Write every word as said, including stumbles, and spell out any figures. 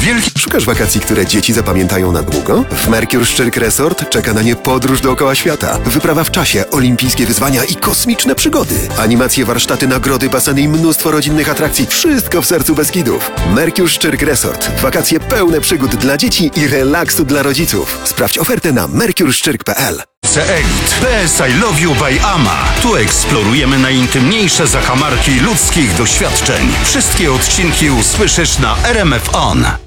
Wielki... Szukasz wakacji, które dzieci zapamiętają na długo? W Mercure Szczyrk Resort czeka na nie podróż dookoła świata. Wyprawa w czasie, olimpijskie wyzwania i kosmiczne przygody. Animacje, warsztaty, nagrody, baseny i mnóstwo rodzinnych atrakcji. Wszystko w sercu Beskidów. Mercure Szczyrk Resort. Wakacje pełne przygód dla dzieci i relaksu dla rodziców. Sprawdź ofertę na mercure szczyrk kropka p l. Elite P S I Love You by Ama. Tu eksplorujemy najintymniejsze zakamarki ludzkich doświadczeń. Wszystkie odcinki usłyszysz na R M F On.